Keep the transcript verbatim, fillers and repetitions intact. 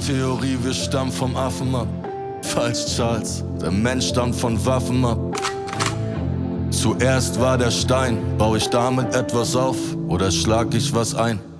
Theorie, wir stammen vom Affen ab. Falsch, Charles, der Mensch stammt von Waffen ab. Zuerst war der Stein, bau ich damit etwas auf oder schlag ich was ein?